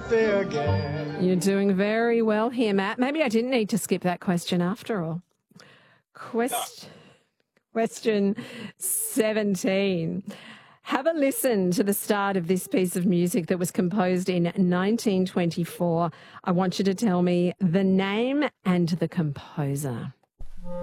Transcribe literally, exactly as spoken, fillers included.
happy again. You're doing very well here, Matt. Maybe I didn't need to skip that question after all. Quest- question seventeen. Have a listen to the start of this piece of music that was composed in nineteen twenty-four. I want you to tell me the name and the composer.